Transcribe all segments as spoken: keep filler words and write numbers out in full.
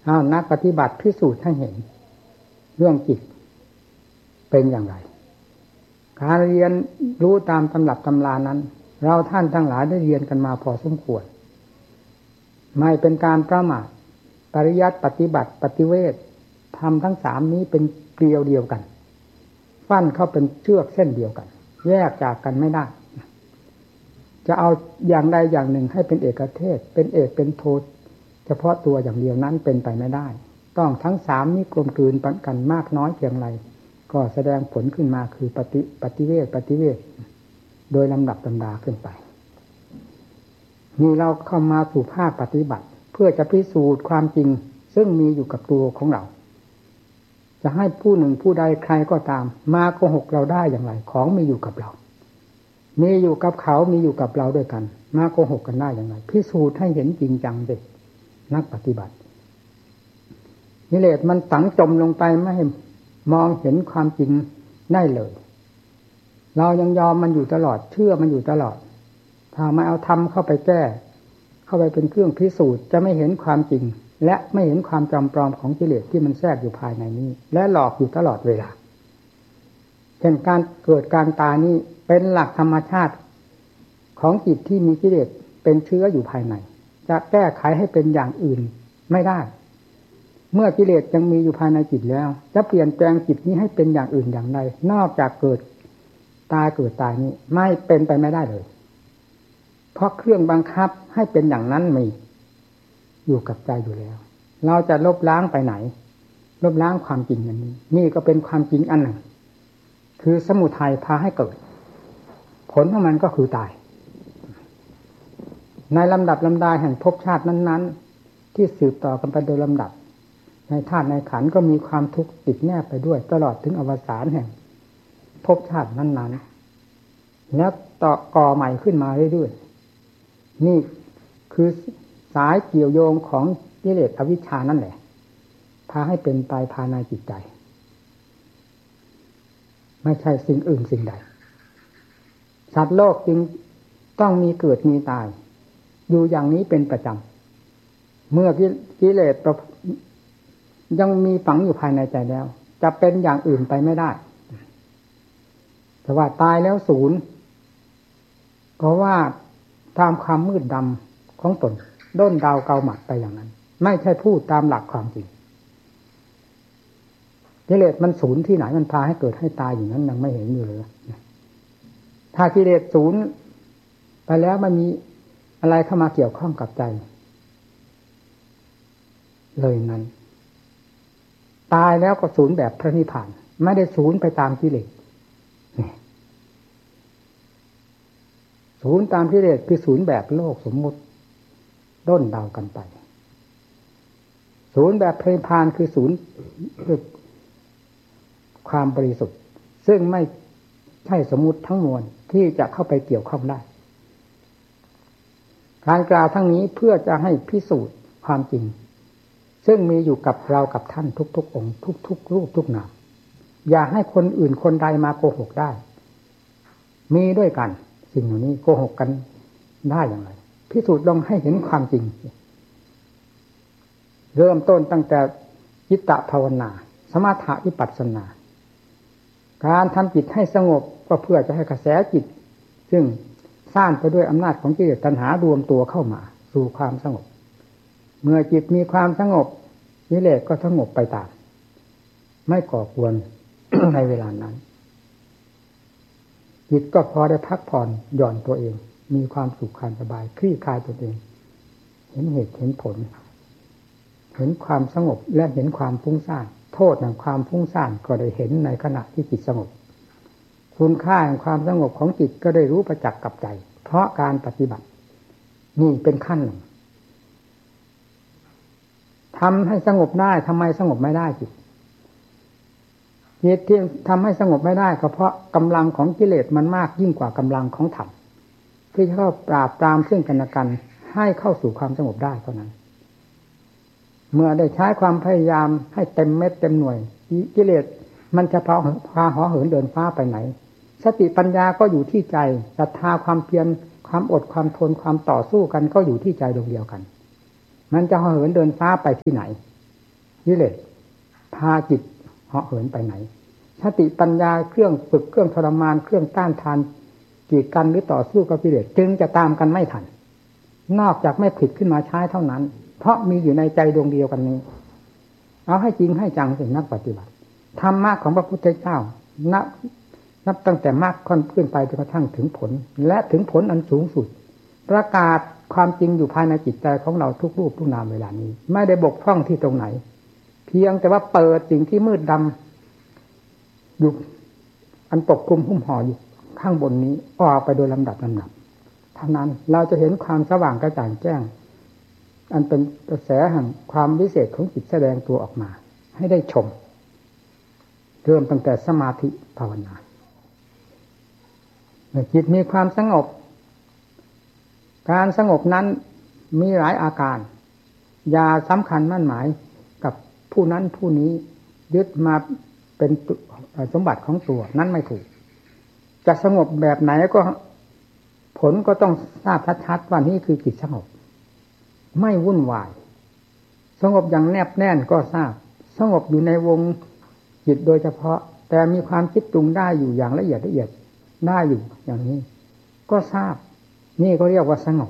อ้าวนักปฏิบัติพิสูจน์ให้เห็นเรื่องจิตเป็นอย่างไรการเรียนรู้ตามตำรับตำรานั้นเราท่านทั้งหลายได้เรียนกันมาพอสมควรไม่เป็นการประมาทปริยัติปฏิบัติปฏิเวททำทั้งสามนี้เป็นเกลียวเดียวกันฟันเข้าเป็นเชือกเส้นเดียวกันแยกจากกันไม่ได้จะเอาอย่างใดอย่างหนึ่งให้เป็นเอกเทศเป็นเอกเป็นโทเฉพาะตัวอย่างเดียวนั้นเป็นไปไม่ได้ต้องทั้งสามนี้กลมกลืนกันมากน้อยเพียงไรก็แสดงผลขึ้นมาคือปฏิปฏิเวทปฏิเวทโดยลำดับลำดาขึ้นไปนี่เราเข้ามาสู่ภาคปฏิบัติเพื่อจะพิสูจน์ความจริงซึ่งมีอยู่กับตัวของเราจะให้ผู้หนึ่งผู้ใดใครก็ตามมาโกหกเราได้อย่างไรของมีอยู่กับเรามีอยู่กับเขามีอยู่กับเราด้วยกันมาโกหกกันได้อย่างไรพิสูจน์ให้เห็นจริงจังเด็กนักปฏิบัติกิเลสมันฝังจมลงไปไม่ให้มองเห็นความจริงได้เลยเรายังยอมมันอยู่ตลอดเชื่อมันอยู่ตลอดถ้าไม่เอาธรรมเข้าไปแก้เข้าไปเป็นเครื่องพิสูจน์จะไม่เห็นความจริงและไม่เห็นความจำปลอมของกิเลสที่มันแทรกอยู่ภายในนี้และหลอกอยู่ตลอดเวลาเช่นการเกิดการตายนี้เป็นหลักธรรมชาติของจิตที่มีกิเลสเป็นเชื้ออยู่ภายในจะแก้ไขให้เป็นอย่างอื่นไม่ได้เมื่อกิเลสยังมีอยู่ภายในจิตแล้วจะเปลี่ยนแปลงจิตนี้ให้เป็นอย่างอื่นอย่างใดนอกจากเกิดตายเกิดตายนี้ไม่เป็นไปไม่ได้เลยเพราะเครื่องบังคับให้เป็นอย่างนั้นมีอยู่กับใจอยู่แล้วเราจะลบล้างไปไหนลบล้างความจริงอันนี้นี่ก็เป็นความจริงอันหนึ่งคือสมุทัยพาให้เกิดผลของมันก็คือตายในลำดับลำดาแห่งภพชาตินั้นๆที่สืบต่อกันไปโดยลำดับในธาตุในขันธ์ก็มีความทุกข์ติดแนบไปด้วยตลอดถึงอวสานแห่งภพชาตินั้นๆแล้วต่อก่อใหม่ขึ้นมาเรื่อยๆนี่คือสายเกี่ยวโยงของกิเลสอวิชชานั่นแหละพาให้เป็นไปภายในจิตใจไม่ใช่สิ่งอื่นสิ่งใดสัตว์โลกจึงต้องมีเกิดมีตายอยู่อย่างนี้เป็นประจำเมื่อกิเลสยังมีฝังอยู่ภายในใจแล้วจะเป็นอย่างอื่นไปไม่ได้แต่ว่าตายแล้วศูนย์ก็ว่าตามความมืดดำของตนด้นดาวเกาหมัดไปอย่างนั้นไม่ใช่พูดตามหลักความจริงกิเลสมันศูนย์ที่ไหนมันพาให้เกิดให้ตายอย่างนั้นยังไม่เห็นอยู่เลยถ้ากิเลสศูนย์ไปแล้วมันมีอะไรเข้ามาเกี่ยวข้องกับใจเลยนั้นตายแล้วก็ศูนย์แบบพระนิพพานไม่ได้ศูนย์ไปตามกิเลสศูนย์ตามกิเลสคือศูนย์แบบโลกสมมุติด้นเดากันไปศูนย์แบบพระนิพพานคือศูนย์คือความบริสุทธิ์ซึ่งไม่ใช่สมมุติทั้งมวลที่จะเข้าไปเกี่ยวข้องได้การกล่าวทั้งนี้เพื่อจะให้พิสูจน์ความจริงซึ่งมีอยู่กับเรากับท่านทุกๆองค์ทุกๆรูปทุกนามอย่าให้คนอื่นคนใดมาโกหกได้มีด้วยกันสิ่งเหล่านี้โกหกกันได้อย่างไรพิสูจน์ลองให้เห็นความจริงเริ่มต้นตั้งแต่จิตตภาวนาสมถะวิปัสสนาการทำจิตให้สงบก็เพื่อจะให้กระแสจิตซึ่งสร้างไปด้วยอำนาจของกิเลสตัณหารวมตัวเข้ามาสู่ความสงบเมื่อจิตมีความสงบกิเลสก็สงบไปตามไม่ก่อกวน ในเวลานั้นจิตก็พอได้พักผ่อนหย่อนตัวเองมีความสุขความสบายคลี่คลายตัวเองเห็นเหตุเห็นผลเห็นความสงบและเห็นความฟุ้งซ่านโทษแห่งความฟุ้งซ่านก็ได้เห็นในขณะที่จิตสงบคุณค่าแห่งความสงบของจิตก็ได้รู้ประจักษ์กับใจเพราะการปฏิบัตินี่เป็นขั้นหนึ่งทำให้สงบได้ทำไมสงบไม่ได้จิตจิตที่ทำให้สงบไม่ได้ก็เพราะกำลังของกิเลสมันมากยิ่งกว่ากำลังของธรรมที่จะเข้าปราบปรามซึ่งกันและกันให้เข้าสู่ความสงบได้เท่านั้นเมื่อได้ใช้ความพยายามให้เต็มเม็ดเต็มหน่วยกิเลสมันจะพาพาห่อเหินเดินฟ้าไปไหนสติปัญญาก็อยู่ที่ใจศรัทธาความเพียรความอดความทนความต่อสู้กันก็อยู่ที่ใจดวงเดียวกันมันจะห่อเหินเดินฟ้าไปที่ไหนกิเลสพาจิตเหาะเหินไปไหนสติปัญญาเครื่องฝึกเครื่องทรมานเครื่องต้านทานกีดกันหรือต่อสู้กับกิเลสจึงจะตามกันไม่ทันนอกจากไม่ผิดขึ้นมาใช้เท่านั้นเพราะมีอยู่ในใจดวงเดียวกันนี้เอาให้จริงให้จังเป็นนักปฏิบัติธรรมะของพระพุทธเจ้านับนับตั้งแต่มากค่อนขึ้นไปจนกระทั่งถึงผลและถึงผลอันสูงสุดประกาศความจริงอยู่ภายในจิตใจของเราทุกรูปทุกนามเวลานี้ไม่ได้บกพร่องที่ตรงไหนเพียงแต่ว่าเปิดสิ่งที่มืดดำอยู่อันปกคลุมหุ้มห่ออยู่ข้างบนนี้ออกไปโดยลำดับลำดับเท่านั้นเราจะเห็นความสว่างกระจ่างแจ้งอันเป็นกระแสแห่งความวิเศษของจิตแสดงตัวออกมาให้ได้ชมเริ่มตั้งแต่สมาธิภาวนาเมื่อจิตมีความสงบการสงบนั้นมีหลายอาการอย่าสำคัญมั่นหมายกับผู้นั้นผู้นี้ยึดมาเป็นสมบัติของตัวนั้นไม่ถูกจะสงบแบบไหนก็ผลก็ต้องทราบชัดๆว่านี่คือจิตสงบไม่วุ่นวายสงบอย่างแนบแน่นก็ทราบสงบอยู่ในวงจิตโดยเฉพาะแต่มีความคิดปรุงได้อยู่อย่างละเอียดละเอียดได้อยู่อย่างนี้ก็ทราบนี่ก็เรียกว่าสงบ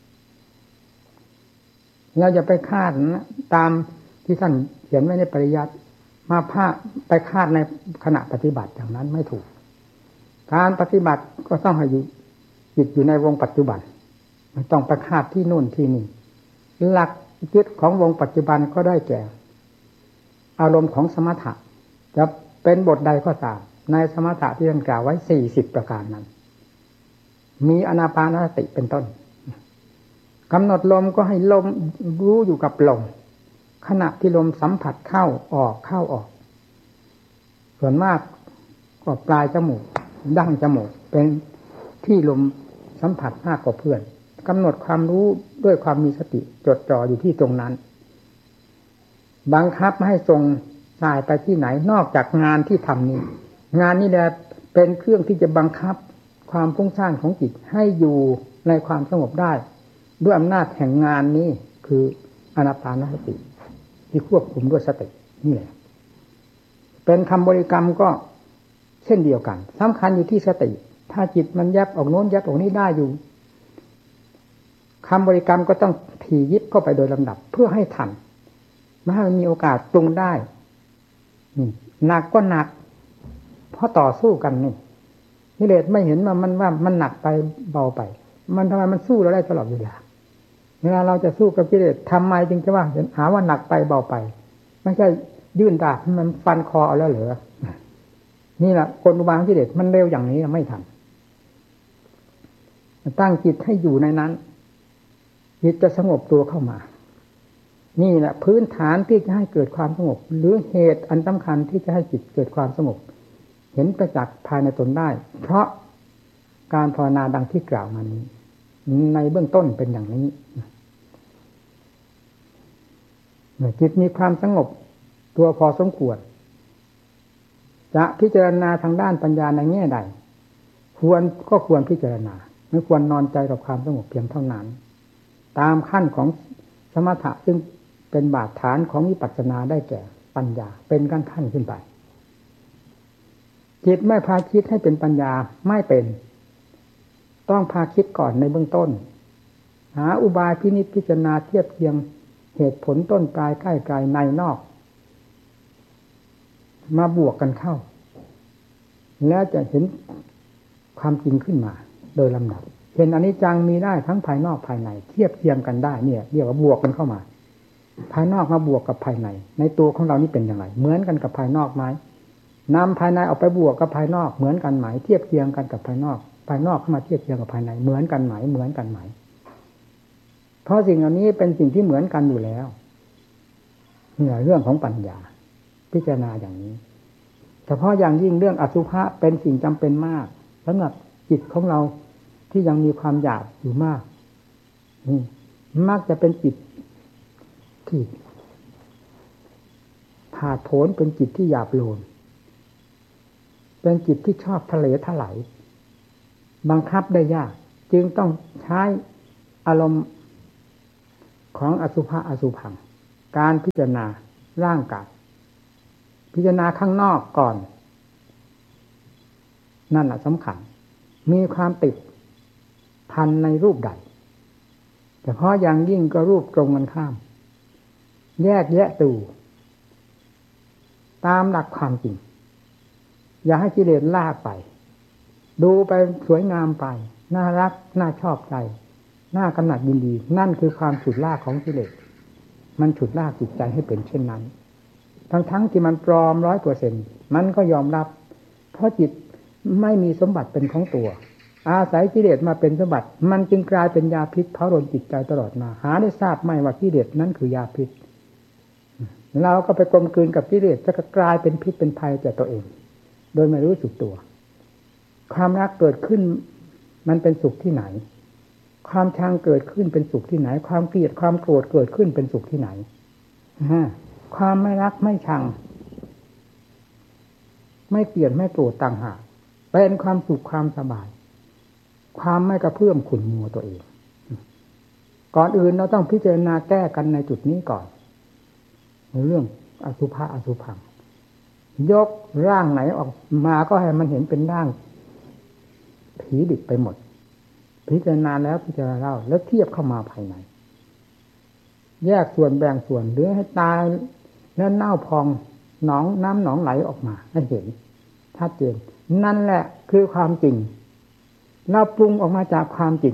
เราจะไปคาดนะตามที่ท่านเขียนไว้ในปริยัติมาพาไปคาดในขณะปฏิบัติอย่างนั้นไม่ถูกการปฏิบัติก็ต้องให้อยู่จิตอยู่ในวงปัจจุบันไม่ต้องไปคาดที่นู่นที่นี่หลักยึดของวงปัจจุบันก็ได้แก่อารมณ์ของสมถะจะเป็นบทใดก็ตามในสมถะที่ท่านกล่าวไว้สี่สิบประการนั้นมีอานาปานสติเป็นต้นกำหนดลมก็ให้ลมรู้อยู่กับลมขณะที่ลมสัมผัสเข้าออกเข้าออกส่วนมากก็ปลายจมูกดั้งจมูกเป็นที่ลมสัมผัสมากกว่าเพื่อนกำหนดความรู้ด้วยความมีสติจดจ่ออยู่ที่ตรงนั้นบังคับไม่ให้ทรงสายไปที่ไหนนอกจากงานที่ทำนี้งานนี้แหละเป็นเครื่องที่จะบังคับความฟุ้งซ่านของจิตให้อยู่ในความสงบได้ด้วยอำนาจแห่งงานนี้คืออานาปานสติที่ควบคุมด้วยสตินี่แหละเป็นคำบริกรรมก็เช่นเดียวกันสำคัญอยู่ที่สติถ้าจิตมันแยบออกโน้นแยบออกนี้ได้อยู่คำบริกรรมก็ต้องถี่ยิบเข้าไปโดยลำดับเพื่อให้ทันไม่ให้มันมีโอกาสปรุงได้หนักก็หนักเพราะต่อสู้กันนี่กิเลสไม่เห็นว่ามันว่ามันหนักไปเบาไปมันทำไมมันสู้เราได้ตลอดเวลาเวลาเราจะสู้กับกิเลสทำไมจึงจะว่าหาว่าหนักไปเบาไปไม่ใช่ยื่นดาบมันฟันคอเอาแล้วเหรอนี่แหละกลอุบายของกิเลสมันเร็วอย่างนี้ไม่ทันตั้งจิตให้อยู่ในนั้นจิตจะสงบตัวเข้ามานี่แหละพื้นฐานที่จะให้เกิดความสงบหรือเหตุอันสำคัญที่จะให้จิตเกิดความสงบเห็นประจักษ์ภายในตนได้เพราะการภาวนาดังที่กล่าวมานี้ในเบื้องต้นเป็นอย่างนี้เมื่อจิตมีความสงบตัวพอสมควรจะพิจารณาทางด้านปัญญาในแง่ใดควรก็ควรพิจารณาไม่ควรนอนใจกับความสงบเพียงเท่านั้นตามขั้นของสมถะซึ่งเป็นบาดฐานของวิปัสสนาได้แก่ปัญญาเป็นขั้นขั้นขึ้นไปจิตไม่พาคิดให้เป็นปัญญาไม่เป็นต้องพาคิดก่อนในเบื้องต้นหาอุบายพินิจพิจารณาเทียบเทียงเหตุผลต้นปลายใกล้ไกลในนอกมาบวกกันเข้าแล้วจะเห็นความจริงขึ้นมาโดยลำดับเห็นอนิจจังมีได้ทั้งภายนอกภายในเทียบเทียมกันได้เนี่ยเรียกว่าบวกกันเข้ามาภายนอกมาบวกกับภายในในตัวของเรานี่เป็นอย่างไรเหมือนกันกับภายนอกไหมนำภายในออกไปบวกกับภายนอกเหมือนกันไหมเทียบเทียงกันกับภายนอกภายนอกเข้ามาเทียบเทียงกับภายในเหมือนกันไหมเหมือนกันไหมเพราะสิ่งเหล่านี้เป็นสิ่งที่เหมือนกันอยู่แล้วนี่เรื่องของปัญญาพิจารณาอย่างนี้เฉพาะอย่างยิ่งเรื่องอสุภะเป็นสิ่งจำเป็นมากสำหรับจิตของเราที่ยังมีความหยาบอยู่มากนี่มักจะเป็นจิตที่ผาดโผนเป็นจิตที่หยาบโลนเป็นจิตที่ชอบทะเลถลายบังคับได้ยากจึงต้องใช้อารมณ์ของอสุภะอสุภังการพิจารณาร่างกายพิจารณาข้างนอกก่อนนั่นแหละสำคัญมีความติดพันในรูปใดเฉพาะอย่างยิ่งก็รูปตรงกันข้ามแยกแยะดูตามหลักความจริงอย่าให้กิเลสลากไปดูไปสวยงามไปน่ารักน่าชอบใจน่ากำหนัดยินดีนั่นคือความฉุดลากของกิเลสมันฉุดลากจิตใจให้เป็นเช่นนั้นทั้งทั้งที่มันปลอมร้อยเปอร์เซ็นต์มันก็ยอมรับเพราะจิตไม่มีสมบัติเป็นของตัวอาศัยกิเลสมาเป็นสมบัติมันจึงกลายเป็นยาพิษเผารนจิตใจตลอดมาหาได้ทราบไหมว่ากิเลสนั้นคือยาพิษเราก็ไปกลมกลืนกับกิเลสจะกลายเป็นพิษเป็นภัยแก่ตัวเองโดยไม่รู้สึกตัวความรักเกิดขึ้นมันเป็นสุขที่ไหนความชังเกิดขึ้นเป็นสุขที่ไหนความเกลียดความโกรธเกิดขึ้นเป็นสุขที่ไหนความไม่รักไม่ชังไม่เกลียดไม่โกรธต่างหากเป็นความสุขความสบายความไม่กระเพื่อมขุ่นมัวตัวเองก่อนอื่นเราต้องพิจารณาแก้กันในจุดนี้ก่อนในเรื่องอสุภะอสุภังยกร่างไหนออกมาก็ให้มันเห็นเป็นร่างผีดิบไปหมดพิจารณาแล้วพิจารณาเล่าแล้วเทียบเข้ามาภายในแยกส่วนแบ่งส่วนหรือให้ตายแล้วเน่าพองหนองน้ำหนองไหลออกมาให้เห็นชัดเจนนั่นแหละคือความจริงเราปรุงออกมาจากความจริง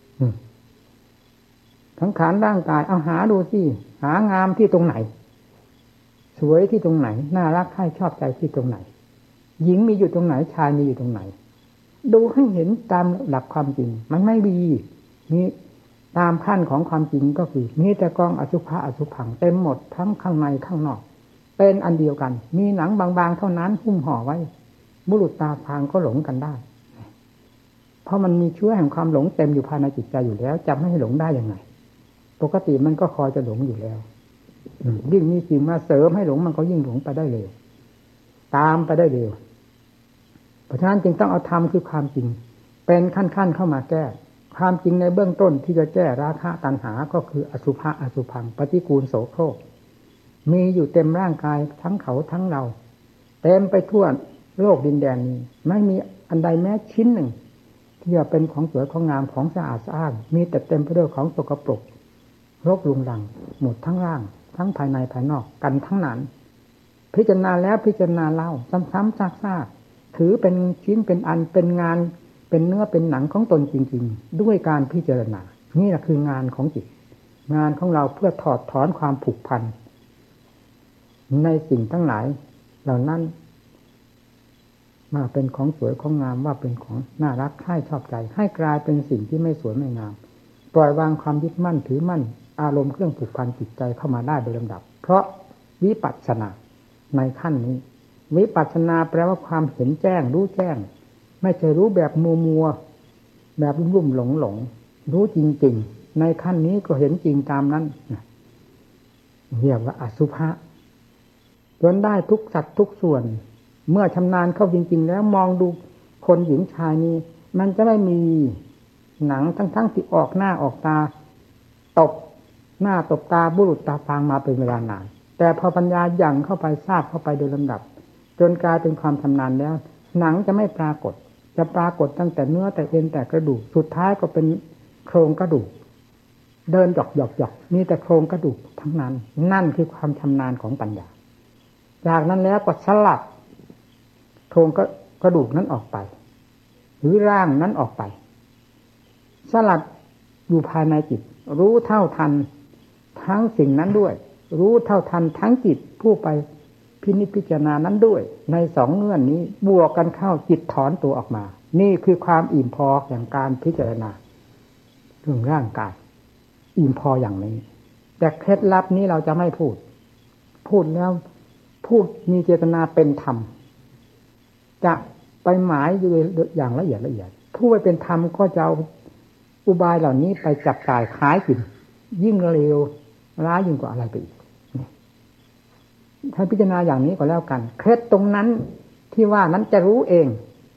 สังขารร่างกายเอาหาดูสิหางามที่ตรงไหนสวยที่ตรงไหนน่ารักใคร่ชอบใจที่ตรงไหนหญิงมีอยู่ตรงไหนชายมีอยู่ตรงไหนดูให้เห็นตามหลักความจริงมันไม่มีนี่ตามขั้นของความจริงก็คือมีแต่กองอสุภะอสุภังเต็มหมดทั้งข้างในข้างนอกเป็นอันเดียวกันมีหนังบางๆเท่านั้นหุ้มห่อไว้บุรุษตาพางก็หลงกันได้เพราะมันมีเชื้อแห่งความหลงเต็มอยู่ภายในจิตใจอยู่แล้วจะไม่ให้หลงได้ยังไงปกติมันก็คอยจะหลงอยู่แล้วยิ่งมีสิ่งมาเสริมให้หลงมันก็ยิ่งหลงไปได้เร็วตามไปได้เร็วเพราะฉะนั้นจึงต้องเอาธรรมคือความจริงเป็นขั้นๆเข้ามาแก้ความจริงในเบื้องต้นที่จะแก้ราคะตัณหาก็คืออสุภะอสุภังปฏิกูลโสโครกมีอยู่เต็มร่างกายทั้งเขาทั้งเราเต็มไปทั่วโลกดินแดนนี้ไม่มีอันใดแม้ชิ้นหนึ่งที่จะเป็นของสวยของงามของสะอาดสะอ้านมีแต่เต็มไปด้วยของสกปรกรกรุงรังหมดทั้งร่างทั้งภายในภายนอกกันทั้งนั้นพิจารณาแล้วพิจารณาเล่าซ้ำๆซากๆถือเป็นชิ้นเป็นอันเป็นงานเป็นเนื้อเป็นหนังของตนจริงๆด้วยการพิจารณานี่แหละคืองานของจิตงานของเราเพื่อถอดถอนความผูกพันในสิ่งทั้งหลายเหล่านั้นมาเป็นของสวยของงามว่าเป็นของน่ารักใคร่ชอบใจให้กลายเป็นสิ่งที่ไม่สวยไม่งามปล่อยวางความยึดมั่นถือมั่นอารมณ์เครื่องผูกพันจิตใจเข้ามาได้โดยลำดับเพราะวิปัสสนาในขั้นนี้วิปัสสนาแปลว่าความเห็นแจ้งรู้แจ้งไม่ใช่รู้แบบมัวมัวแบบรุ่มหลงหลงรู้จริงๆในขั้นนี้ก็เห็นจริงตามนั้นเรียกว่าอสุภะจนได้ทุกสัตว์ทุกส่วนเมื่อชำนาญเข้าจริงๆแล้วมองดูคนหญิงชายนี้มันจะไม่มีหนังทั้งๆที่ออกหน้าออกตาตบหน้าตบตาบุรุษตาฟางมาเป็นเวลานานแต่พอปัญญาหยั่งเข้าไปทราบเข้าไปโดยลำดับจนกลายเป็นความชำนาญแล้วหนังจะไม่ปรากฏจะปรากฏตั้งแต่เนื้อแต่เอ็นแต่กระดูกสุดท้ายก็เป็นโครงกระดูกเดินหยอกหยอกหยอกมีแต่โครงกระดูกทั้งนั้นนั่นคือความชำนาญของปัญญาจากนั้นแล้วก็สลัดโครงกระดูกนั้นออกไปหรือร่างนั้นออกไปสลัดอยู่ภายในจิตรู้เท่าทันทั้งสิ่งนั้นด้วยรู้เท่าทันทั้งจิตผู้ไปพินิจพิจารณานั้นด้วยในสองเงื่อนนี้บวกกันเข้าจิตถอนตัวออกมานี่คือความอิ่มพออย่างการพิจารณาเรื่องร่างกายอิ่มพออย่างนี้แต่เคล็ดลับนี้เราจะไม่พูดพูดแล้วพูดมีเจตนาเป็นธรรมจะไปหมายอยู่อย่างละเอียดละเอียดผู้ไปเป็นธรรมก็จะเอาอุบายเหล่านี้ไปจับจ่ายขายกินยิ่งเร็วร้ายยิ่งกว่าอะไรไปอีกถ้าพิจารณาอย่างนี้ก็แล้วกันเคล็ดตรงนั้นที่ว่านั้นจะรู้เอง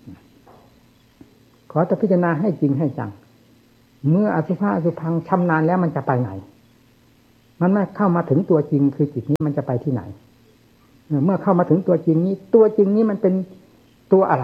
ขอจะพิจารณาให้จริงให้จังเมื่ออสุภะอสุภังชำนาญแล้วมันจะไปไหนมันไม่เข้ามาถึงตัวจริงคือจิตนี้มันจะไปที่ไหนเมื่อเข้ามาถึงตัวจริงนี้ตัวจริงนี้มันเป็นตัวอะไร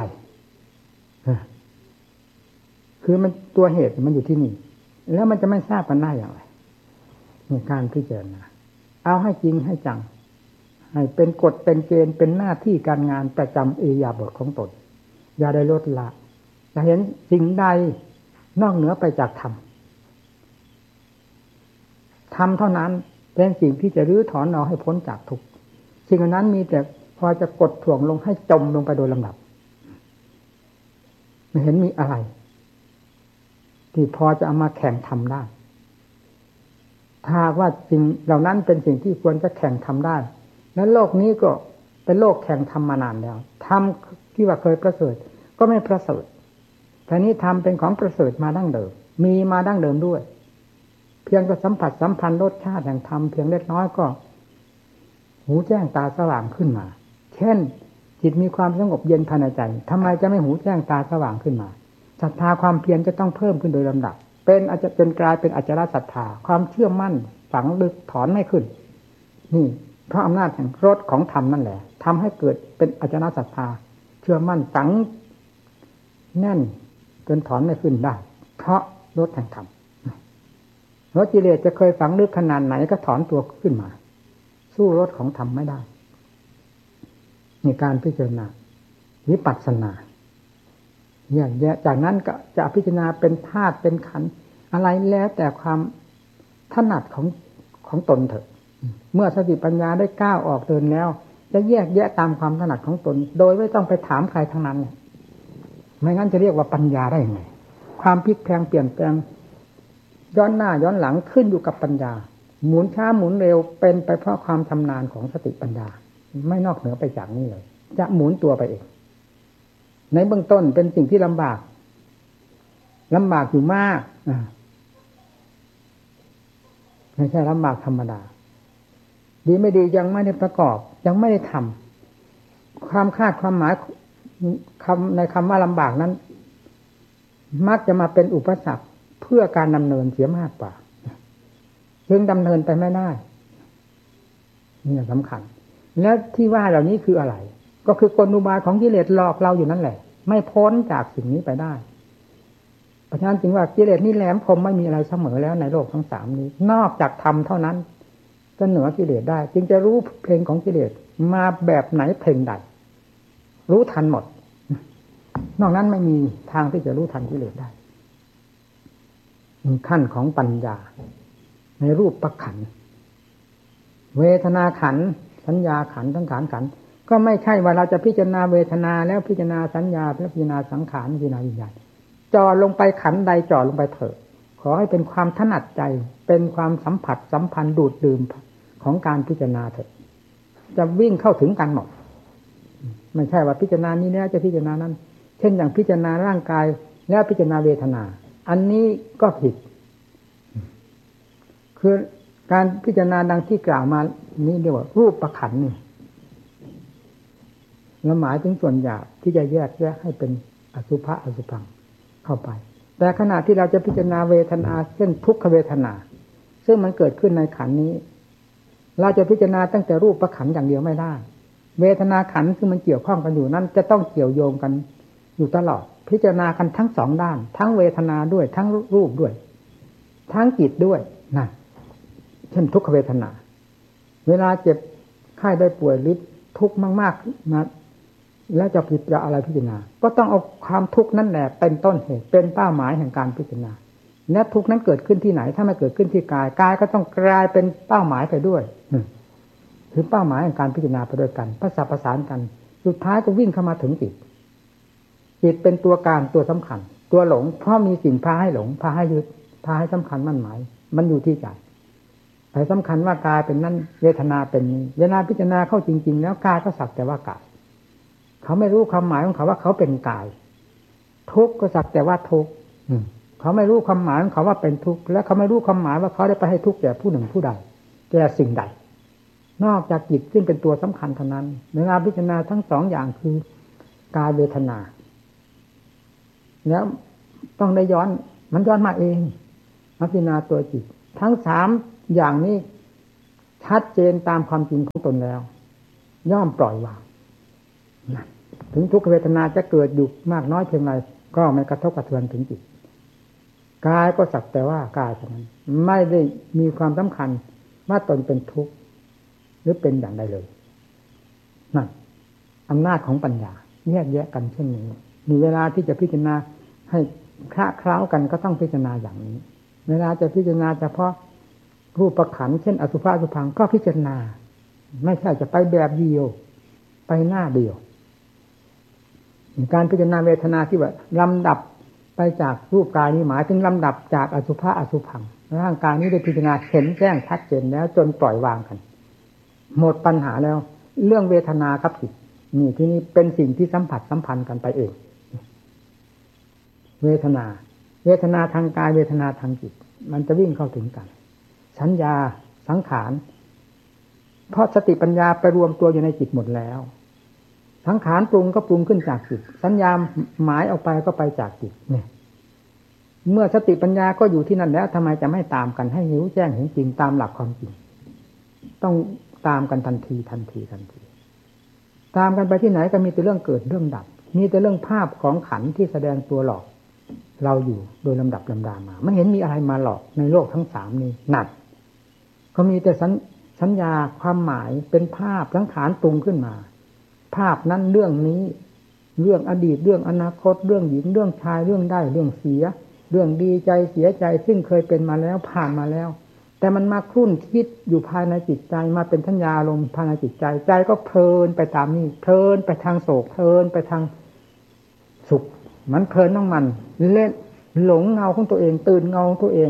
คือมันตัวเหตุมันอยู่ที่นี่แล้วมันจะไม่ทราบกันได้อย่างไรในการพิจารณาเอาให้จริงให้จังให้เป็นกฎเป็นเกณฑ์เป็นหน้าที่การงานประจำอิริยาบถของตนอย่าได้ลดละจะเห็นสิ่งใดนอกเหนือไปจากธรรมธรรมเท่านั้นเป็นสิ่งที่จะรื้อถอนเราให้พ้นจากทุกข์สิ่งนั้นมีแต่พอจะกดถ่วงลงให้จมลงไปโดยลำดับไม่เห็นมีอะไรที่พอจะเอามาแข่งทำได้ถ้าว่าสิ่งเหล่านั้นเป็นสิ่งที่ควรจะแข่งทำได้แล้วโลกนี้ก็เป็นโลกแข่งทำมานานแล้วทำที่ว่าเคยประเสริฐก็ไม่ประเสริฐแต่นี้ทำเป็นของประเสริฐมาดั้งเดิมมีมาดั้งเดิมด้วยเพียงก็สัมผัสสัมพันธ์รสชาติแห่งธรรมเพียงเล็กน้อยก็หูแจ้งตาสว่างขึ้นมาเช่นจิตมีความสงบเย็นภายในใจทำไมจะไม่หูแจ้งตาสว่างขึ้นมาศรัทธาความเพียรจะต้องเพิ่มขึ้นโดยลำดับเป็นอาจจะเป็นกลายเป็นอจารศรัทธาความเชื่อมั่นฝังลึกถอนไม่ขึ้นนี่เพราะอำนาจแห่งรสของธรรมนั่นแหละทำให้เกิดเป็นอจารศรัทธาเชื่อมั่นฝังแน่นจนถอนไม่ขึ้นได้เพราะรสแห่งธรรมรสกิเลสจะเคยฝังลึกขนาดไหนก็ถอนตัวขึ้นมาสู้รสของธรรมไม่ได้ในการพิจารณาวิปัสสนาอย่างแยะจากนั้นก็จะพิจารณาเป็นธาตุเป็นขันธ์อะไรแล้วแต่ความถนัดของของตนเถอะเมื่อสติปัญญาได้ก้าวออกเดินแล้วจะแยกแยะตามความถนัดของตนโดยไม่ต้องไปถามใครทั้งนั้นไม่งั้นจะเรียกว่าปัญญาได้ยังไงความพลิกแพลงเปลี่ยนแปลงย้อนหน้าย้อนหลังขึ้นอยู่กับปัญญาหมุนช้าหมุนเร็วเป็นไปเพราะความชำนาญของสติปัญญาไม่นอกเหนือไปจากนี้เลยจะหมุนตัวไปเองในเบื้องต้นเป็นสิ่งที่ลำบากลำบากอยู่มากไม่ใช่ลำบากธรรมดาดีไม่ดียังไม่ได้ประกอบยังไม่ได้ทำความคาดความหมายคำในคำว่าลำบากนั้นมักจะมาเป็นอุปสรรคเพื่อการดำเนินเสียมากกว่าจึงดำเนินไปไม่ได้นี่สำคัญแล้วที่ว่าเหล่านี้คืออะไรก็คือกลอุบายของกิเลสหลอกเราอยู่นั่นแหละไม่พ้นจากสิ่งนี้ไปได้เพราะฉะนั้นจึงว่ากิเลสนี่แหลมคมไม่มีอะไรเสมอแล้วในโลกทั้งสามนี้นอกจากธรรมเท่านั้นจะเหนือกิเลสได้จึงจะรู้เพลงของกิเลสมาแบบไหนเพลงใดรู้ทันหมดนอกนั้นไม่มีทางที่จะรู้ทันกิเลสได้ขั้นของปัญญาในรูปขันธ์เวทนาขันธ์สัญญาขันธ์สังขารขันธ์ก็ไม่ใช่ว่าเราจะพิจารณาเวทนาแล้วพิจารณาสัญญาแล้วพิจารณาสังขารพิจารณาวิญญาณจ่อลงไปขันธ์ใดจ่อลงไปเถอะขอให้เป็นความถนัดใจเป็นความสัมผัสสัมพันธ์ดูดดื่มของการพิจารณาเถอะจะวิ่งเข้าถึงกันหมดไม่ใช่ว่าพิจารณานี้แล้วจะพิจารณานั้นเช่นอย่างพิจารณาร่างกายแล้วพิจารณาเวทนาอันนี้ก็ผิดคือการพิจารณาดังที่กล่าวมานี้เรียกว่ารูปประขันนี่เราหมายถึงส่วนหยาบที่จะแยกแยะให้เป็นอสุภะอสุภังเข้าไปแต่ขณะที่เราจะพิจารณาเวทนาเช่นทุกขเวทนาซึ่งมันเกิดขึ้นในขันนี้เราจะพิจารณาตั้งแต่รูปประขันอย่างเดียวไม่ได้เวทนาขันซึ่งมันเกี่ยวข้องกันอยู่นั้นจะต้องเกี่ยวโยงกันอยู่ตลอดพิจารณากันทั้งสองด้านทั้งเวทนาด้วยทั้งรูปด้วยทั้งจิตด้วยนะเช่นทุกขเวทนาเวลาเจ็บไข้ได้ป่วยหรือทุกข์มากๆนะแล้วจะพิจารณาอะไรพิจารณาก็ต้องเอาความทุกข์นั่นแหละเป็นต้นเหตุเป็นเป้าหมายแห่งการพิจารณาและทุกข์นั้นเกิดขึ้นที่ไหนถ้าไม่เกิดขึ้นที่กายกายก็ต้องกลายเป็นเป้าหมายไปด้วยคือเป้าหมายแห่งการพิจารณาไปด้วยกันประสานประสานกันสุดท้ายก็วิ่งเข้ามาถึงจิตจิตเป็นตัวการตัวสำคัญตัวหลงเพราะมีสิ่งพาให้หลงพาให้ยึดพาให้สำคัญมั่นหมายมันอยู่ที่ใจแต่สำคัญว่ากายเป็นนั่นเวทนาเป็นนี้เวลาพิจารณาเข้าจริงๆแล้วกายก็สักแต่ว่ากายเขาไม่รู้ความหมายของเขาว่าเขาเป็นกายทุกข์ก็สักแต่ว่าทุกข์เขาไม่รู้ความหมายของเขาว่าเป็นทุกข์และเขาไม่รู้ความหมายว่าเขาได้ไปให้ทุกข์แก่ผู้หนึ่งผู้ใดแก่สิ่งใดนอกจากจิตซึ่งเป็นตัวสำคัญเท่านั้นเวลาพิจารณาทั้งสองอย่างคือกายเวทนาแล้วต้องได้ย้อนมันย้อนมาเองพิจารณาตัวจิตทั้งสามอย่างนี้ชัดเจนตามความจริงของตนแล้วย่อมปล่อยวางถึงทุกขเวทนาจะเกิดอยู่มากน้อยเพียงไรก็ไม่กระทบกระเทือนถึงจิตกายก็สักแต่ว่ากายเท่านั้นไม่ได้มีความสำคัญว่าตนเป็นทุกข์หรือเป็นอย่างใดเลยนั่นอำนาจของปัญญาแยกแยะกันเช่นนี้มีเวลาที่จะพิจารณาให้คละเคล้ากันก็ต้องพิจารณาอย่างนี้เวลาจะพิจารณาเฉพาะรูปขันธ์เช่นอสุภะอสุภังก็พิจารณาไม่ใช่จะไปแบบเดียวไปหน้าเดียวการพิจารณาเวทนาที่ว่าลำดับไปจากรูปกายนี้หมายถึงลำดับจากอสุภะอสุภังร่างกายนี้ได้พิจารณาเห็นแจ้งชัดเจนแล้วจนปล่อยวางกันหมดปัญหาแล้วเรื่องเวทนาครับจิตนี่ที่นี้เป็นสิ่งที่สัมผัสสัมพันธ์กันไปเองเวทนาเวทนาทางกายเวทนาทางจิตมันจะวิ่งเข้าถึงกันสัญญาสังขารเพราะสติปัญญาไปรวมตัวอยู่ในจิตหมดแล้วสังขารปรุงก็ปรุงขึ้นจากจิตสัญญาหมายออกไปก็ไปจากจิตเนี่ยเมื่อสติปัญญาก็อยู่ที่นั่นแล้วทำไมจะไม่ตามกันให้รู้แจ้งเห็นจริงตามหลักความจริงต้องตามกันทันทีทันทีทันทีตามกันไปที่ไหนก็มีแต่เรื่องเกิดเรื่องดับมีแต่เรื่องภาพของขันธ์ที่แสดงตัวหลอกเราอยู่โดยลำดับลำดามาไม่เห็นมีอะไรมาหลอกในโลกทั้งสามนี้หนักก็มีแต่สัญญาความหมายเป็นภาพสังขารปรุงขึ้นมาภาพนั้นเรื่องนี้เรื่องอดีตเรื่องอนาคตเรื่องหญิงเรื่องชายเรื่องได้เรื่องเสียเรื่องดีใจเสียใจซึ่งเคยเป็นมาแล้วผ่านมาแล้วแต่มันมาครุ่นคิดอยู่ภายในจิตใจมาเป็นสัญญาอารมณ์ภายในจิตใจใจก็เพลินไปตามนี้เพลินไปทางโศกเพลินไปทางสุขมันเพลินของมันเล่นหลงเงาของตัวเองตื่นเงาของตัวเอง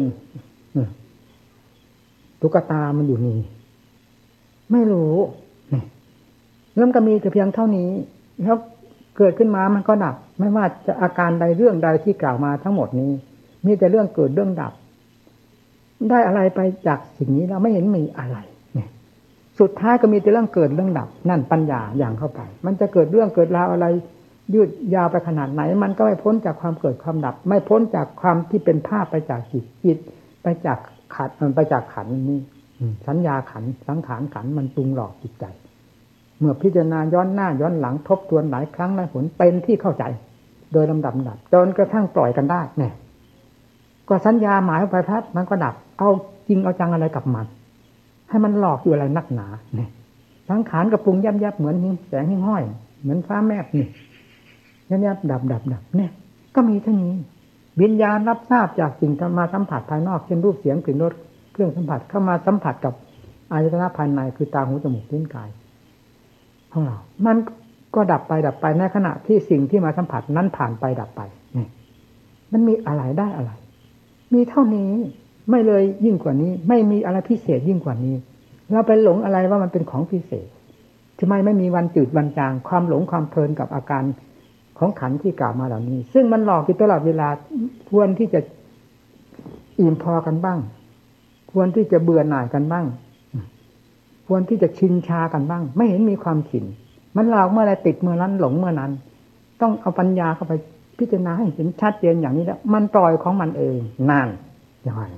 ตุ๊กตามันอยู่นี่ไม่รู้แล้วมันก็มีแต่เพียงเท่านี้แล้วเกิดขึ้นมามันก็ดับไม่ว่าจะอาการใดเรื่องใดที่กล่าวมาทั้งหมดนี้มีแต่เรื่องเกิดเรื่องดับได้อะไรไปจากสิ่งนี้เราไม่เห็นมีอะไรเนี่ยสุดท้ายก็มีแต่เรื่องเกิดเรื่องดับนั่นปัญญาอย่างเข้าไปมันจะเกิดเรื่องเกิดราวอะไรยืดยาวไปขนาดไหนมันก็ไม่พ้นจากความเกิดความดับไม่พ้นจากความที่เป็นภาพไปจากจิตจิตไปจากขันไปจากขันนี้สัญญาขันสังขารขันมันปรุงหลอกจิตใจเมื่อพิจารณาย้อนหน้าย้อนหลังทบทวนหลายครั้งหลายหนเป็นที่เข้าใจโดยลำดับดับจนกระทั่งปล่อยกันได้เนี่ยก็สัญญาหมายไปพัดมันก็ดับเอาจริงเอาจังอะไรกับมันให้มันหลอกอยู่อะไรนักหนาเนี่ยสังขารกับปรุงยับยับเหมือนแสงหิ้งห้อยเหมือนฟ้าแมบนี่ยับยับดับดับดับเนี่ยก็มีเท่านี้วิญญาณรับทราบจากสิ่งที่มาสัมผัสภายนอกเช่นรูปเสียงกลิ่นรสเครื่องสัมผัสเข้ามาสัมผัสกับอายตนะภายในคือตาหูจมูกลิ้นกายของเรามันก็ดับไปดับไปในขณะที่สิ่งที่มาสัมผัสนั้นผ่านไปดับไปนี่มันมีอะไรได้อะไรมีเท่านี้ไม่เลยยิ่งกว่านี้ไม่มีอะไรพิเศษยิ่งกว่านี้เราไปหลงอะไรว่ามันเป็นของพิเศษทำไมไม่มีวันจืดวันจางความหลงความเพลินกับอาการของขันธ์ที่กล่าวมาเหล่านี้ซึ่งมันหลอกอยู่ตลอดเวลาควรที่จะอิ่มพอกันบ้างควรที่จะเบื่อหน่ายกันบ้างควรที่จะชินชากันบ้างไม่เห็นมีความชินมันหลอกเมื่อไรติดเมื่อนั้นหลงเมื่อนั้นต้องเอาปัญญาเข้าไปพิจารณาให้เห็นชัดเจนอย่างนี้แล้วมันปล่อยของมันเองนั่นอย่างไร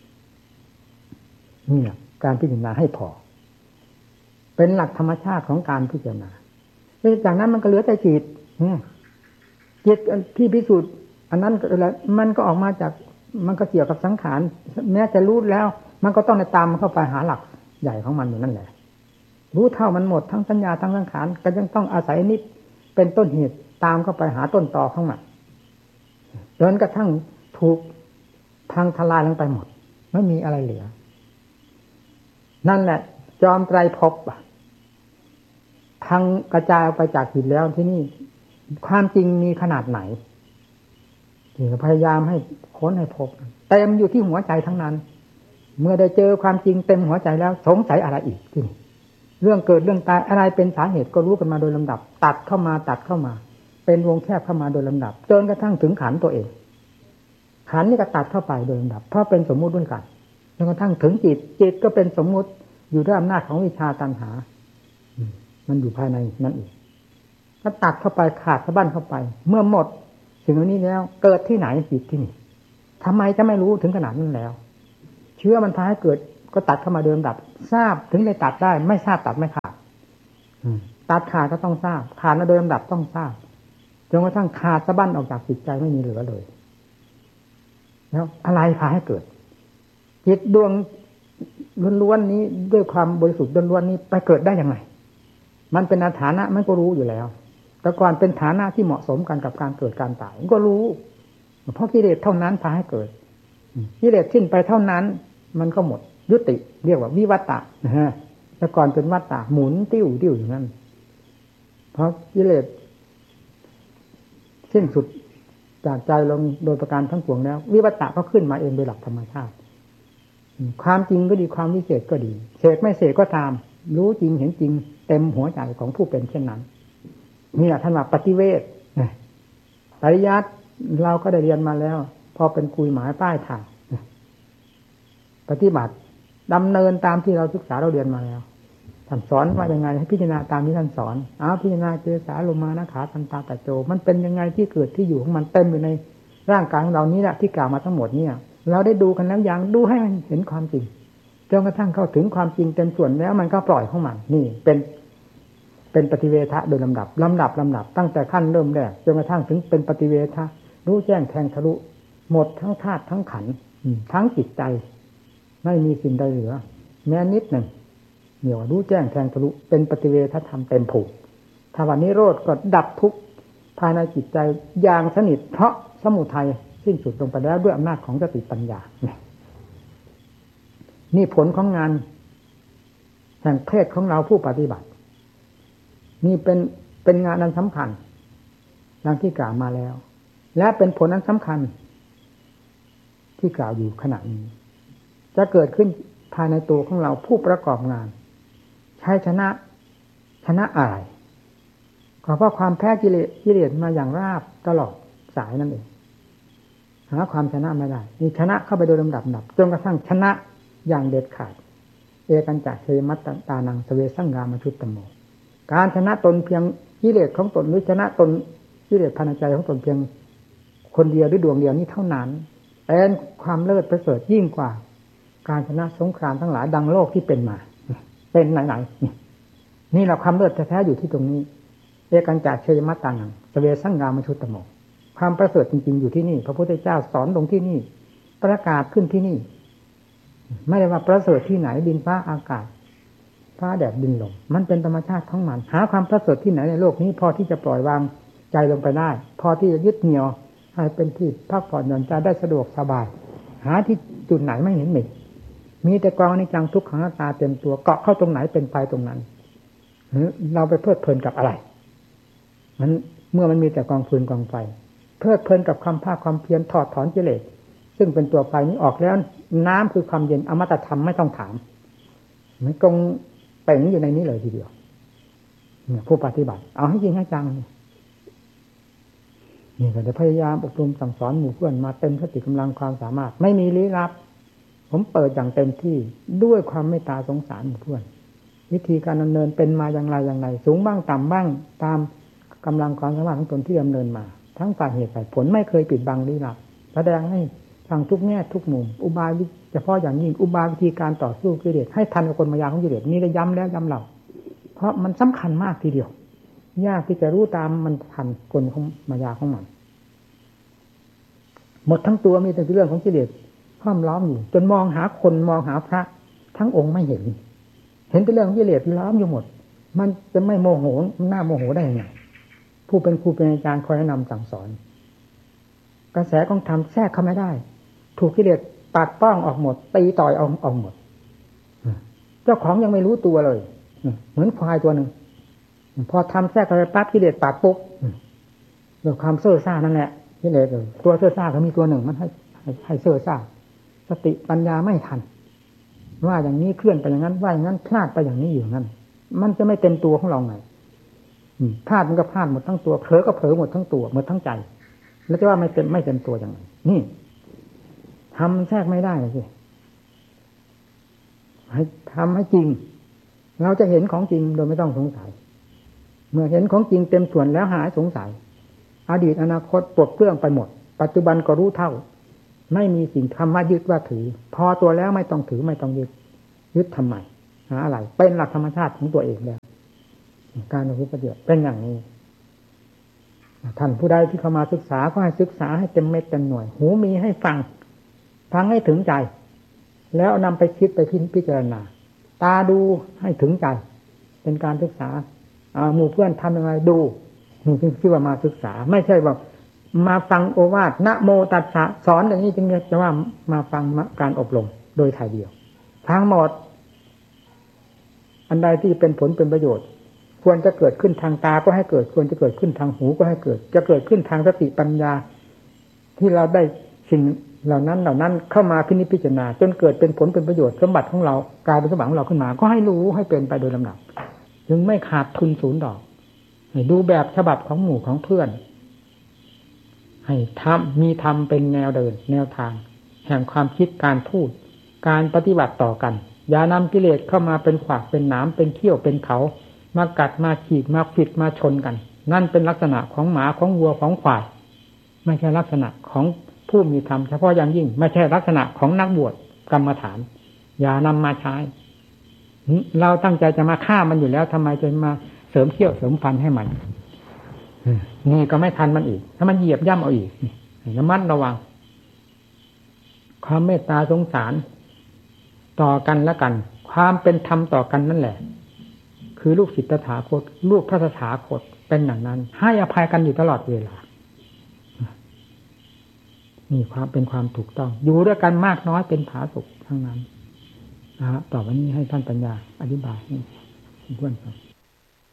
นี่การพิจารณาให้พอเป็นหลักธรรมชาติของการพิจารณาแล้วจากนั้นมันก็เหลือแต่จิตจิตที่พิสูจน์อันนั้นอะไรมันก็ออกมาจากมันก็เกี่ยวกับสังขารแม้จะรู้แล้วมันก็ต้องในตามเข้าไปหาหลักใหญ่ของมันอยู่นั่นแหละรู้เท่ามันหมดทั้งสัญญาทั้งสังขารก็ยังต้องอาศัยนิดเป็นต้นเหตุตามเข้าไปหาต้นตอของมันจนกระทั่งถูกพังทลายลงไปหมดไม่มีอะไรเหลือนั่นแหละจอมไตรภพพังกระจายออกไปจากจิตแล้วที่นี่ความจริงมีขนาดไหนที่พยายามให้ค้นให้พบเต็มอยู่ที่หัวใจทั้งนั้นเมื่อได้เจอความจริงเต็มหัวใจแล้วสงสัยอะไรอีกที่นี่เรื่องเกิดเรื่องตายอะไรเป็นสาเหตุก็รู้กันมาโดยลำดับตัดเข้ามาตัดเข้ามาเป็นวงแคบเข้ามาโดยลำดับจนกระทั่งถึงขันตัวเองขันนี่ก็ตัดเข้าไปโดยลำดับเพราะเป็นสมมุติด้วยกันจนกระทั่งถึงจิตจิตก็เป็นสมมุติอยู่ด้วยอำนาจของวิชาตัณหามันอยู่ภายในนั่นเองก็ตัดเข้าไปขาดสะบั้นเข้าไปเมื่อหมดสิ่งเหล่านี้แล้วเกิดที่ไหนจิตที่นี่ทำไมจะไม่รู้ถึงขนาดนั้นแล้วเชื้อมันพาให้เกิดก็ตัดเข้ามาโดยลำดับทราบถึงได้ตัดได้ไม่ทราบตัดไม่ขาดตัดขาดก็ต้องทราบขาดมาโดยลำดับต้องทราบจนกระทั่งขาดสะบั้นออกจากจิตใจไม่มีเหลือเลยแล้วอะไรพาให้เกิดจิตดวงล้วนๆนี้ด้วยความบริสุทธิ์ล้วนๆนี้ไปเกิดได้ยังไงมันเป็นฐานะมันก็รู้อยู่แล้วแต่ก่อนเป็นฐานะที่เหมาะสมกันกับการเกิดการตายก็รู้เพราะกิเลสเท่านั้นพาให้เกิดกิเลสสิ้นไปเท่านั้นมันก็หมดยุติเรียกว่าวิวัตตะนะฮะแต่ก่อนเป็นวัตตะหมุนติ้วติ้วอย่างนั้นเพราะกิเลสสิ้นสุดจากใจลงโดยประการทั้งปวงแล้ววิวัตตะก็ขึ้นมาเองโดยหลักธรรมชาติความจริงก็ดีความวิเศษก็ดีเสกไม่เสกก็ตามรู้จริงเห็นจริงเต็มหัวใจของผู้เป็นเช่นนั้นนี่แหละท่านว่าปฏิเวทปริยัติเราก็ได้เรียนมาแล้วพอเป็นกุยหมายป้ายทางปฏิบัติดำเนินตามที่เราศึกษาเราเรียนมาแล้วท่านสอนว่ายังไงให้พิจารณาตามที่ท่านสอนอ้าวพิจารณาเจสาโลมานะขาตันตาตะโจมันเป็นยังไงที่เกิดที่อยู่ของมันเต็มอยู่ในร่างกายของเรานี้แหละที่กล่าวมาทั้งหมดเนี่ยเราได้ดูกันแล้วอย่างดูให้มันเห็นความจริงจนกระทั่งเข้าถึงความจริงเต็มส่วนแล้วมันก็ปล่อยของมันนี่เป็นเป็นปฏิเวทะโดยลำดับลำดับลำดับตั้งแต่ขั้นเริ่มแรกจนกระทั่งถึงเป็นปฏิเวทะรู้แจ้งแทงทะลุหมดทั้งธาตุทั้งขันธ์ทั้งจิตใจไม่มีสิ่งใดเหลือแม้นิดหนึ่งเหนี่ยวรู้แจ้งแทงทะลุเป็นปฏิเวทธรรมเต็มผูกถ้าวันนี้โรธก็ดับทุกข์ภายในจิตใจอย่างสนิทเพราะสมุทัยสิ้นสุดลงไปแล้วด้วยอำนาจของสติปัญญานี่ผลของงานแห่งเพศของเราผู้ปฏิบัตินี่เป็นเป็นงานอันสำคัญดังที่กล่าวมาแล้วและเป็นผลอันสำคัญที่กล่าวอยู่ขณะนี้จะเกิดขึ้นภายในตัวของเราผู้ประกอบงานใช้ชนะชนะอะไรก็เพราะความแพ้กิเลสกิเลสมาอย่างราบตลอดสายนั่นเองหาความชนะไม่ได้นี่ชนะเข้าไปโดยลำดับดับจนกระทั่งชนะอย่างเด็ดขาดเอกันจักเทมัตตานังสเวสังกามชุตตโมการชนะตนเพียงกิเลสของตนหรือชนะตนกิเลสภายในใจของตนเพียงคนเดียวหรือดวงเดียวนี้เท่านั้นเป็นความเลิศประเสริฐยิ่งกว่าการชนะสงครามทั้งหลายดังโลกที่เป็นมาเป็นไหนๆนี่เราความเลิศแท้ๆอยู่ที่ตรงนี้เอกันจักเทมัตตานังสเวสังกามชุตตโมความประเสริฐจริงๆอยู่ที่นี่พระพุทธเจ้าสอนลงที่นี่ประกาศขึ้นที่นี่ไม่ได้ว่าประเสริฐที่ไหนดินฟ้าอากาศฟ้าแดดดินลมมันเป็นธรรมชาติของมันหาความประเสริฐที่ไหนในโลกนี้พอที่จะปล่อยวางใจลงไปได้พอที่จะยึดเหนี่ยวให้เป็นที่พักผ่อนหย่อนใจได้สะดวกสบายหาที่จุดไหนไม่เห็นมีมีแต่กองอนิจจังทุกขังอนัตตาเต็มตัวเกาะเข้าตรงไหนเป็นไปตรงนั้นเราไปเพลิดเพลินกับอะไรมันเมื่อมันมีแต่กองฟืนกองไฟเพลิดเพลินกับความภาคความเพียรถอดถอนกิเลสซึ่งเป็นตัวไฟนี้ออกแล้วน้ำคือความเย็นอมตะธรรมไม่ต้องถามมันกงเป่งอยู่ในนี้เลยทีเดียวเนี่ยผู้ปฏิบัติเอาให้จริงให้จังนี่ก็จะพยายามอบรมสั่งสอนหมู่เพื่อนมาเต็มสติกำลังความสามารถไม่มีลี้ลับผมเปิดอย่างเต็มที่ด้วยความเมตตาสงสารหมู่เพื่อนวิธีการดำเนินเป็นมาอย่างไรอย่างไรสูงบ้างต่ำบ้างตามกำลังความสามารถของตนที่ดำเนินมาทั้งฝ่ายเหตุฝ่ายผลไม่เคยปิดบังลี้ลับแสดงให้ฟังทุกแง่ทุกมุมอุบายเฉพาะอย่างยิ่งอุบายวิธีการต่อสู้กิเลสให้ทันกับคนมายาของกิเลสนี่ได้ย้ำแล้วย้ำเล่าเพราะมันสำคัญมากทีเดียวยากที่จะรู้ตามมันทันกลของมายาของมันหมดทั้งตัวมีแต่เรื่องของกิเลสห้อมล้อมอยู่จนมองหาคนมองหาพระทั้งองค์ไม่เห็นเห็นแต่เรื่องของกิเลสล้อมอยู่หมดมันจะไม่โมโหหน้าโมโหได้ยังไงผู้เป็นครูเป็นอาจารย์คอยแนะนำสั่งสอนกระแสของธรรมแทรกเข้าไม่ได้ถูกกิเลสปัดป้องออกหมดตีต่อยออกออกหมดเจ้าของยังไม่รู้ตัวเลยเหมือนควายตัวหนึ่งพอทำแทรกเข้าไปปั๊บกิเลสปัดปุ๊บเรื่องความเซ่อซ่านั่นแหละกิเลสตัวเซ่อซ่าเขามีตัวหนึ่งมันให้ให้เซ่อซ่าสติปัญญาไม่ทันว่าอย่างนี้เคลื่อนไปอย่างนั้นว่าอย่างนั้นพลาดไปอย่างนี้อยู่นั้นมันจะไม่เต็มตัวของเราไงพลาดมันก็พลาดหมดทั้งตัวเผลอก็เผลอหมดทั้งตัวหมดทั้งใจแล้วจะว่าไม่เต็มไม่เต็มตัวอย่างไรนี่ทำแทรกไม่ได้สิให้ทำให้จริงเราจะเห็นของจริงโดยไม่ต้องสงสัยเมื่อเห็นของจริงเต็มส่วนแล้วหายสงสัยอดีตอนาคตปลดเปลื้องไปหมดปัจจุบันก็รู้เท่าไม่มีสิ่งคำว่ายึดว่าถือพอตัวแล้วไม่ต้องถือไม่ต้องยึดยึดทำไมหาอะไรเป็นหลักธรรมชาติของตัวเองแล้วการรู้ประโยชน์เป็นอย่างนี้ท่านผู้ใดที่เข้ามาศึกษาก็ให้ศึกษาให้เต็มเม็ดเต็มหน่วยหูมีให้ฟังฟังให้ถึงใจแล้วนำไปคิดไปพิจารณาตาดูให้ถึงใจเป็นการศึกษาหมู่เพื่อนทำยังไงดูนี่ชื่อว่ามาศึกษาไม่ใช่ว่ามาฟังโอวาทนะโมตัสสะสอนอย่างนี้จึงเรียกว่ามาฟังการอบรมโดยถ่ายเดียวทั้งหมดอันใดที่เป็นผลเป็นประโยชน์ควรจะเกิดขึ้นทางตาก็ให้เกิดควรจะเกิดขึ้นทางหูก็ให้เกิดจะเกิดขึ้นทางสติปัญญาที่เราได้สิ่งเหล่านั้นเหล่านั้นเข้ามาพินิจพิจารณาจนเกิดเป็นผลเป็นประโยชน์สมบัติของเรากลายเป็นสมบัติของเราขึ้นมาก็ให้รู้ให้เป็นไปโดยลำดับจึงไม่ขาดทุนศูนย์ดอกให้ดูแบบฉบับของหมู่ของเพื่อนให้ทำมีทำเป็นแนวเดินแนวทางแห่งความคิดการพูดการปฏิบัติต่อกันอย่านำกิเลสเข้ามาเป็นขวากเป็นหนามเป็นเขี้ยวเป็นเขามากัดมาขีดมาขิดมาชนกันนั่นเป็นลักษณะของหมาของวัวของควายไม่ใช่ลักษณะของผู้มีธรรมเฉพาะอย่างยิ่งไม่ใช่ลักษณะของนักบวชกรรมฐานอย่านำมาใช้เราตั้งใจจะมาฆ่ามันอยู่แล้วทำไมจะมาเสริมเขี้ยวเสริมฟันให้มันนี่ก็ไม่ทันมันอีกถ้ามันเหยียบย่ำเอาอีกระมัดระวังความเมตตาสงสารต่อกันและกันความเป็นธรรมต่อกันนั่นแหละคือลูกศิษย์ตถาคตลูกพระตถาคตเป็นอย่างนั้นให้อภัยกันอยู่ตลอดเวลานี่ความเป็นความถูกต้องอยู่ด้วยกันมากน้อยเป็นผาสุกทั้งนั้นนะฮะต่อไปนี้ให้ท่านปัญญาอธิบายให้เพื่อนฟัง